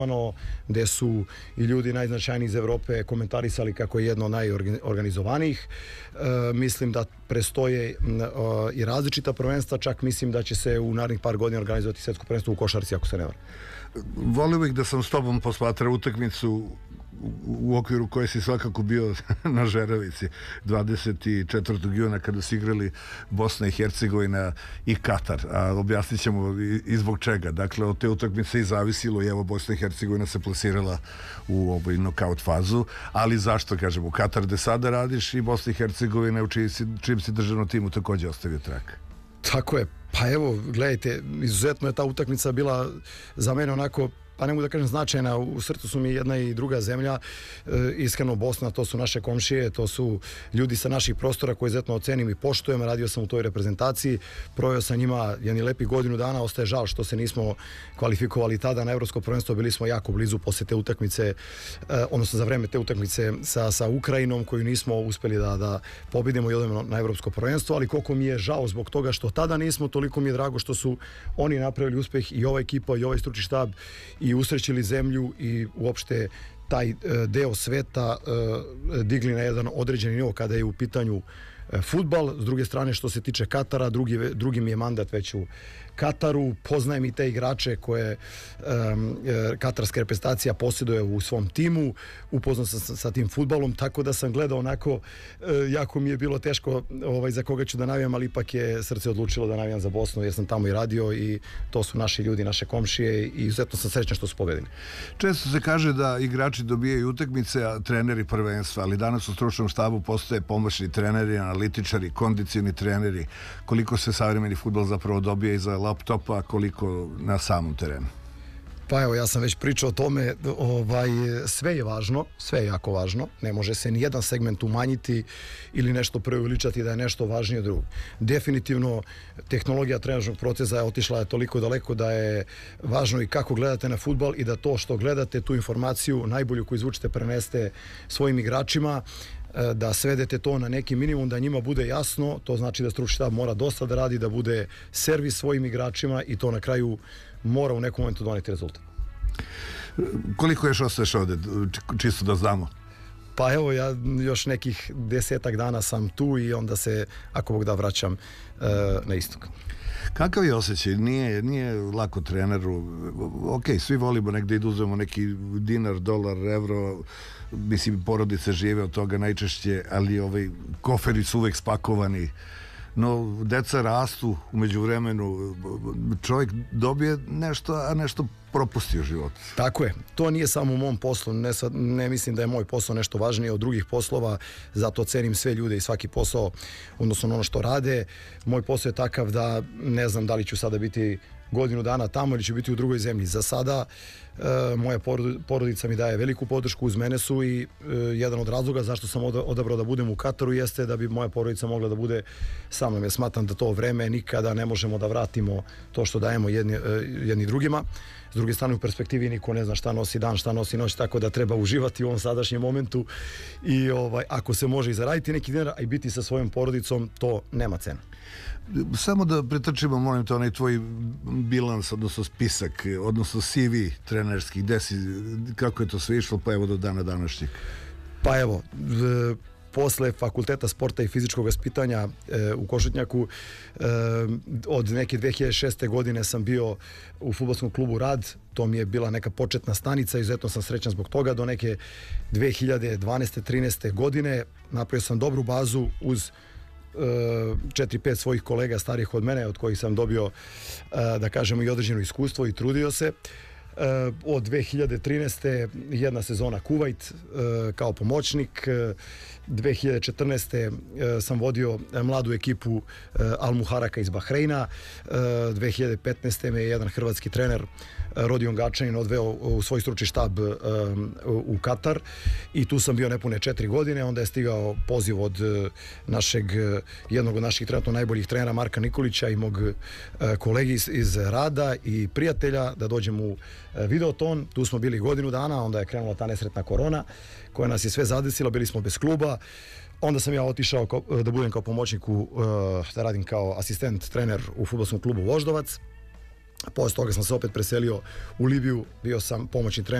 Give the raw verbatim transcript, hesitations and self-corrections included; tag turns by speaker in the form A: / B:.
A: gde su i ljudi najznačajniji iz Evrope komentarisali kako je jedno od najorganizovanijih. E, mislim da prestoje o, i različita prvenstva, čak mislim da će se u narednih par godina organizovati svetsko prvenstvo u košarci, ako se ne varam.
B: Volio bih da sam s tobom posmatrao utakmicu u okviru koje si svakako bio na Žeravici dvadeset četvrtog juna kada su igrali Bosna i Hercegovina i Katar, a objasnit ćemo i, i zbog čega. Dakle, od te utakmice i zavisilo i evo Bosna i Hercegovina se plasirala u ovoj nokaut fazu, ali zašto, kažem, u Katar gde sada radiš i Bosna i Hercegovina u čijim si, čijim si državnom timu takođe ostavio trak.
A: Tako je, pa evo, gledajte, izuzetno je ta utakmica bila za mene onako, pa ne mogu da kažem značajna, u srcu su mi jedna i druga zemlja, e, iskreno Bosna, to su naše komšije, to su ljudi sa naših prostora koje izuzetno ocenim i poštujem, radio sam u toj reprezentaciji, proveo sam njima jedni lepi godinu dana, ostaje žal što se nismo kvalifikovali tada na evropsko prvenstvo, bili smo jako blizu posle te utakmice, e, odnosno za vreme te utakmice sa, sa Ukrajinom koju nismo uspeli da, da pobedimo i odemo na evropsko prvenstvo, ali koliko mi je žao zbog toga što tada nismo, toliko mi je drago što su oni napravili uspeh i ova ekipa i ovaj stručni štab i usrećili zemlju i uopšte taj e, deo sveta e, digli na jedan određeni nivo kada je u pitanju e, fudbal. S druge strane, što se tiče Katara, drugi, drugi mi je mandat već u Kataru, poznajem i te igrače koje um, katarska reprezentacija posjeduje u svom timu, upoznao sam sa, sa tim fudbalom, tako da sam gledao onako, uh, jako mi je bilo teško ovaj, za koga ću da navijam, ali ipak je srce odlučilo da navijam za Bosnu, jer sam tamo i radio i to su naši ljudi, naše komšije i izuzetno sam srećan što su pobedili.
B: Često se kaže da igrači dobijaju utakmice, a treneri prvenstva, ali danas u stručnom štabu postoje pomoćni treneri, analitičari, kondicioni treneri. Koliko se savremeni fudbal zapravo dobije iza laptopa, koliko na samom terenu?
A: Pa evo, ja sam već pričao o tome, ovaj, sve je važno, sve je jako važno, ne može se ni jedan segment umanjiti ili nešto preuveličati da je nešto važnije od drugog. Definitivno, tehnologija trenažnog procesa je otišla je toliko daleko da je važno i kako gledate na fudbal i da to što gledate, tu informaciju najbolju koju izvučete preneste svojim igračima, da svedete to na neki minimum, da njima bude jasno, to znači da stručni štab mora dosta da radi, da bude servis svojim igračima i to na kraju mora u nekom momentu doneti rezultat.
B: Koliko još ostaješ ovde, čisto da znamo?
A: Pa evo, ja još nekih desetak dana sam tu i onda se, ako Bog da, vraćam uh, na istok.
B: Kakav je osjećaj? Nije, nije lako treneru. Ok, svi volimo negde i da uzmemo neki dinar, dolar, evro, mislim, porodice žive od toga najčešće, ali ovaj, koferi su uvek spakovani. No, deca rastu umeđu vremenu, čovjek dobije nešto, a nešto propusti u životu.
A: Tako je, to nije samo u mom poslu, ne, sad, ne mislim da je moj posao nešto važnije od drugih poslova, zato cenim sve ljude i svaki posao, odnosno ono što rade. Moj posao je takav da ne znam da li ću sada biti godinu dana tamo ili ću biti u drugoj zemlji. Za sada e, moja porodica mi daje veliku podršku, uz mene su i e, jedan od razloga zašto sam odabrao da budem u Kataru jeste da bi moja porodica mogla da bude sa mnom. Ja smatram da to vreme nikada ne možemo da vratimo to što dajemo jedni, e, jedni drugima. S druge strane, u perspektivi niko ne zna šta nosi dan, šta nosi noć, tako da treba uživati u ovom sadašnjem momentu i ovaj, ako se može i zaraditi neki dinar, a i biti sa svojom porodicom, to nema cena.
B: Samo da pretrčimo, molim te, onaj tvoj bilans, odnosno spisak, odnosno C V trenerski, gde si, kako je to sve išlo, pa evo do dana današnjeg.
A: Pa evo, e, posle fakulteta sporta i fizičkog vaspitanja e, u Košutnjaku, e, od neke dve hiljade šeste. godine sam bio u fudbalskom klubu Rad, to mi je bila neka početna stanica, izuzetno sam srećan zbog toga, do neke dve hiljade dvanaeste. trinaeste. godine napravio sam dobru bazu uz četiri pet svojih kolega starih od mene, od kojih sam dobio, da kažemo, i određeno iskustvo i trudio se. Od dve hiljade trinaeste. jedna sezona Kuvajt kao pomoćnik, dve hiljade četrnaeste. sam vodio mladu ekipu Al Muharaka iz Bahreina, dve hiljade petnaeste. me je jedan hrvatski trener Rodion Gačanin odveo u svoj stručni štab u Katar i tu sam bio nepune četiri godine, onda je stigao poziv od našeg, jednog od naših trenutno najboljih trenera Marka Nikolića i mog kolegi iz, iz Rada i prijatelja da dođem u Videoton. Tu smo bili godinu dana, onda je krenula ta nesretna korona koja nas je sve zadesila, bili smo bez kluba. Onda sam ja otišao kao, da budem kao pomoćnik, u, da radim kao asistent trener u fudbalskom klubu Voždovac. Posle toga sam se opet preselio u Libiju, bio sam pomoćni trener